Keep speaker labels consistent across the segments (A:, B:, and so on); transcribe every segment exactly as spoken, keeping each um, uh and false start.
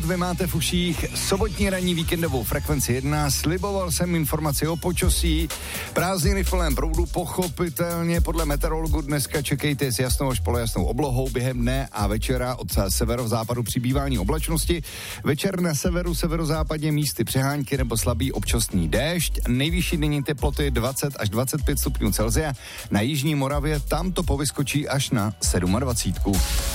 A: Vy máte v uších sobotní ranní víkendovou frekvenci jedna, sliboval jsem informaci o počasí, prázdniny v plném proudu, pochopitelně podle meteorologu dneska čekejte s jasnou až polojasnou oblohou během dne a večera od severozápadu přibývání oblačnosti, večer na severu, severozápadě místy přehánky nebo slabý občasný déšť, nejvyšší denní teploty dvacet až dvacet pět stupňů Celsia, na jižní Moravě tam to povyskočí až na dvacet sedm.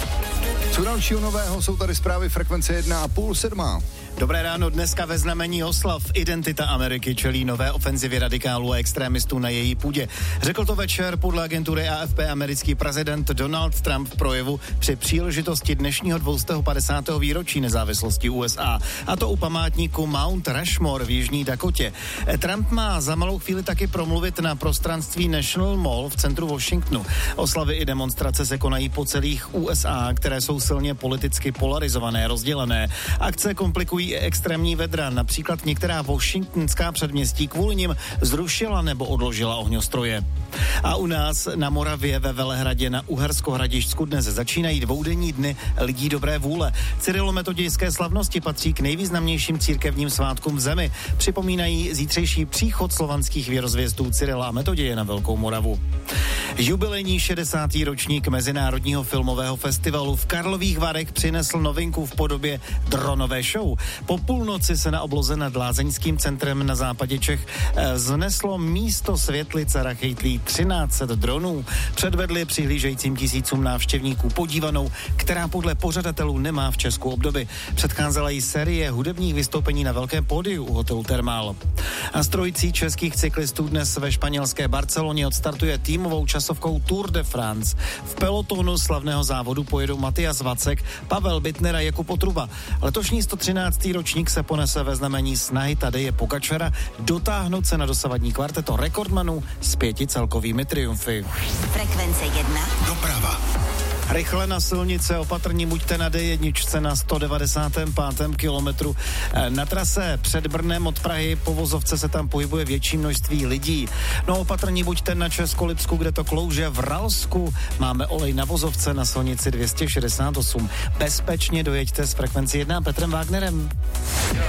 A: Co dalšího nového, jsou tady zprávy frekvence jedna a půl sedmá.
B: Dobré ráno, dneska ve znamení oslav Identita Ameriky čelí nové ofenzivě radikálů a extrémistů na její půdě. Řekl to večer podle agentury A F P americký prezident Donald Trump v projevu při příležitosti dnešního dvě stě padesátého výročí nezávislosti U S A. A to u památníku Mount Rushmore v Jižní Dakotě. Trump má za malou chvíli taky promluvit na prostranství National Mall v centru Washingtonu. Oslavy i demonstrace se konají po celých U S A, které jsou silně politicky polarizované, rozdělené. Akce komplikují i extrémní vedra, například některá washingtonská předměstí kvůli nim zrušila nebo odložila ohňostroje. A u nás na Moravě ve Velehradě na Uhersko-Hradišťsku dnes začínají dvoudenní dny lidí dobré vůle. Cyrilometodějské slavnosti patří k nejvýznamnějším církevním svátkům v zemi. Připomínají zítřejší příchod slovanských věrozvěstů Cyrila a Metoděje na Velkou Moravu. Jubilejní šedesátý ročník Mezinárodního filmového festivalu v Karlových Varech přinesl novinku v podobě dronové show. Po půlnoci se na obloze nad Lázeňským centrem na západě Čech vzneslo místo světlice rachejtlí třináct set dronů. Předvedli přihlížejícím tisícům návštěvníků podívanou, která podle pořadatelů nemá v Česku obdoby. Předcházela jí série hudebních vystoupení na velkém pódiu u hotelu Thermal. A strojící českých cyklistů dnes ve španělské Barceloně odstartuje týmovou časovkou Tour de France. V pelotonu slavného závodu pojedou Matyas Vacek, Pavel Bittner a Jakub Otruba. Letošní sto třináctý ročník se ponese ve znamení snahy Tadeje Pogačara dotáhnout se na dosavadní kvarteto rekordmanů s pěti celkovými triumfy.
C: Frekvence jedna.
D: Doprava.
B: Rychle na silnice, opatrní buďte na D jedna na sto devadesátém pátém kilometru. Na trase před Brnem od Prahy po vozovce se tam pohybuje větší množství lidí. No opatrní buďte na Českolipsku, kde to klouže v Ralsku. Máme olej na vozovce na silnici dvě stě šedesát osm. Bezpečně dojeďte s frekvencí jedna Petrem Wagnerem.